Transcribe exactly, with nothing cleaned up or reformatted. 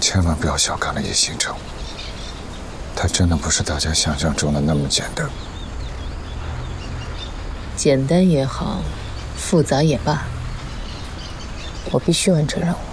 千万不要小看了叶星辰，他真的不是大家想象中的那么简单。 简单也好，复杂也罢，我必须完成任务。